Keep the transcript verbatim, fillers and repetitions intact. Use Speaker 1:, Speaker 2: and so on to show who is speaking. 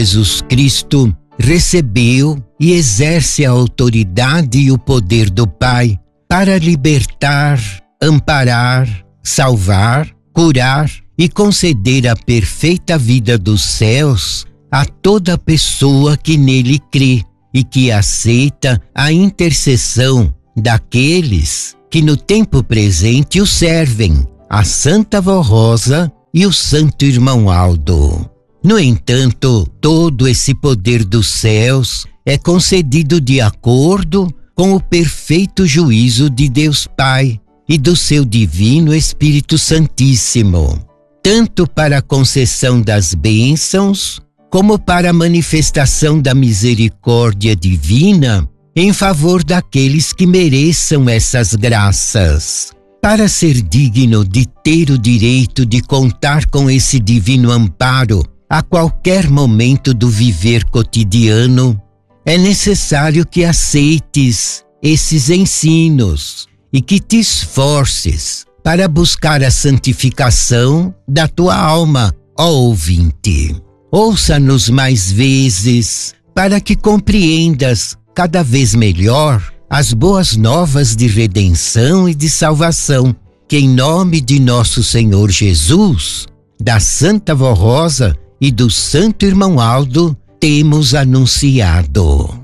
Speaker 1: Jesus Cristo recebeu e exerce a autoridade e o poder do Pai para libertar, amparar, salvar, curar e conceder a perfeita vida dos céus a toda pessoa que nele crê e que aceita a intercessão daqueles que no tempo presente o servem, a Santa Vó Rosa e o Santo Irmão Aldo. No entanto, todo esse poder dos céus é concedido de acordo com o perfeito juízo de Deus Pai e do seu divino Espírito Santíssimo, tanto para a concessão das bênçãos, como para a manifestação da misericórdia divina em favor daqueles que mereçam essas graças. Para ser digno de ter o direito de contar com esse divino amparo a qualquer momento do viver cotidiano, é necessário que aceites esses ensinos e que te esforces para buscar a santificação da tua alma, ó ouvinte. Ouça-nos mais vezes para que compreendas cada vez melhor as boas novas de redenção e de salvação que, em nome de nosso Senhor Jesus, da Santa Vó Rosa e do Santo Irmão Aldo, temos anunciado.